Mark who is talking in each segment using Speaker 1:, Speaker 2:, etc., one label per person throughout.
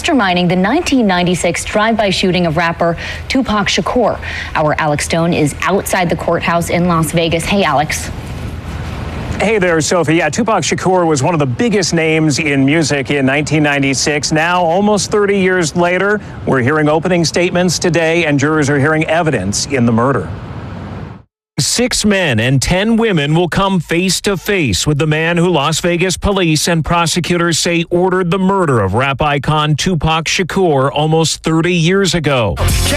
Speaker 1: masterminding the 1996 drive-by shooting of rapper Tupac Shakur. Our Alex Stone is outside the courthouse in Las Vegas. Hey, Alex.
Speaker 2: Hey there, Sophie. Yeah, Tupac Shakur was one of the biggest names in music in 1996. Now, almost 30 years later, we're hearing opening statements today, and jurors are hearing evidence in the murder.
Speaker 3: 6 men and 10 women will come face to face with the man who Las Vegas police and prosecutors say ordered the murder of rap icon Tupac Shakur almost 30 years ago.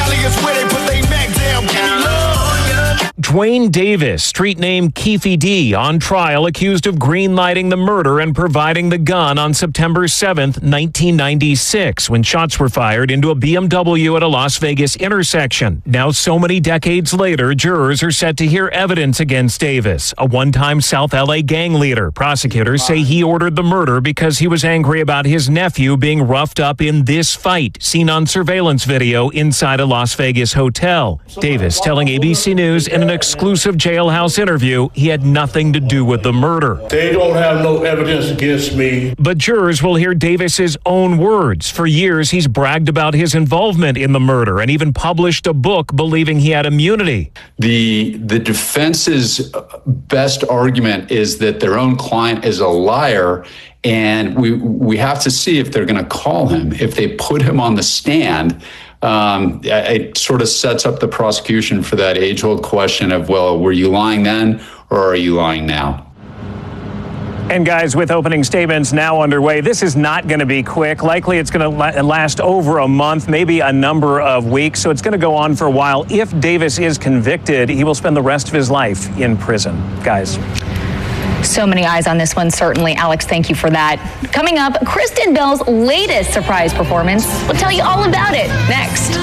Speaker 3: Dwayne Davis, street name Keefe D, on trial accused of greenlighting the murder and providing the gun on September 7th, 1996, when shots were fired into a BMW at a Las Vegas intersection. Now, so many decades later, jurors are set to hear evidence against Davis, a one-time South LA gang leader. Prosecutors say he ordered the murder because he was angry about his nephew being roughed up in this fight, seen on surveillance video inside a Las Vegas hotel. Davis telling ABC News in an exclusive jailhouse interview he had nothing to do with the murder.
Speaker 4: They don't have no evidence against me.
Speaker 3: But jurors will hear Davis's own words. For years, he's bragged about his involvement in the murder and even published a book believing he had immunity.
Speaker 5: The defense's best argument is that their own client is a liar, and we have to see if they're going to call him. If they put him on the stand, it sort of sets up the prosecution for that age-old question of, well, were you lying then or are you lying now?
Speaker 2: And guys, with opening statements now underway, this is not going to be quick. Likely it's going to last over a month, maybe a number of weeks. So it's going to go on for a while. If Davis is convicted, he will spend the rest of his life in prison. Guys.
Speaker 1: So many eyes on this one, certainly. Alex, thank you for that. Coming up, Kristen Bell's latest surprise performance. We'll tell you all about it next.